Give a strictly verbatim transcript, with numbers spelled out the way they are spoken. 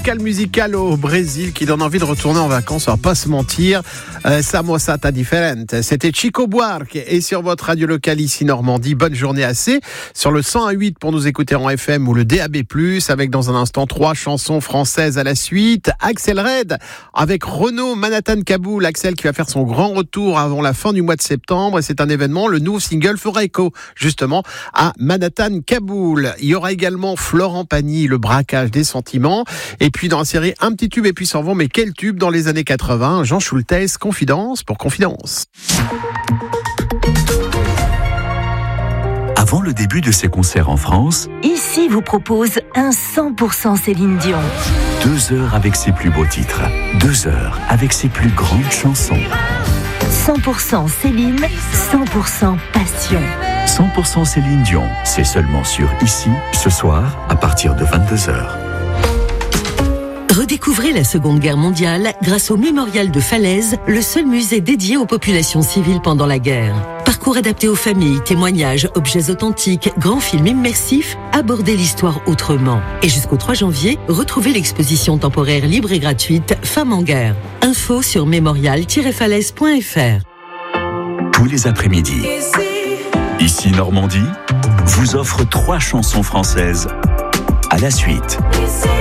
local musical au Brésil qui donne envie de retourner en vacances, on va pas se mentir. Euh, Samosa ta differente. C'était Chico Buarque et sur votre radio locale ici Normandie. Bonne journée à C sur le cent un virgule huit pour nous écouter en F M ou le D A B plus, avec dans un instant trois chansons françaises à la suite. Axel Red avec Renaud Manhattan Kaboul. Axel qui va faire son grand retour avant la fin du mois de septembre et c'est un événement. Le nouveau single fera écho justement à Manhattan Kaboul. Il y aura également Florent Pagny, Le braquage des sentiments. Et puis dans la série Un petit tube et puis s'en vont, mais quel tube dans les années quatre-vingts, Jean Schultes, Confidence pour Confidence. Avant le début de ses concerts en France, Ici vous propose un cent pour cent Céline Dion. deux heures avec ses plus beaux titres, deux heures avec ses plus grandes chansons. cent pour cent Céline, cent pour cent passion. cent pour cent Céline Dion, c'est seulement sur Ici, ce soir, à partir de vingt-deux heures. Redécouvrez la Seconde Guerre mondiale grâce au Mémorial de Falaise, le seul musée dédié aux populations civiles pendant la guerre. Parcours adapté aux familles, témoignages, objets authentiques, grands films immersifs, abordez l'histoire autrement. Et jusqu'au trois janvier, retrouvez l'exposition temporaire libre et gratuite Femmes en guerre. Info sur mémorial tiret falaise point f r. Tous les après-midi, Ici Normandie vous offre trois chansons françaises à la suite.